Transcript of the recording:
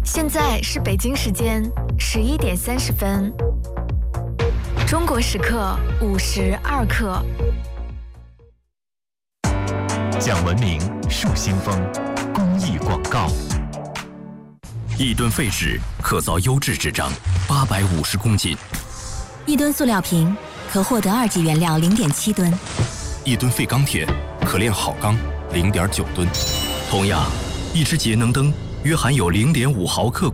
现在是北京时间11点30分，中国时刻52刻。 讲文明，树新风，公益广告。 1吨废纸可造优质纸张850公斤 ，1吨塑料瓶可获得2级原料0.7吨 ，1吨废钢铁可炼好钢0.9吨。同样，一只节能灯约含有0.5毫克汞。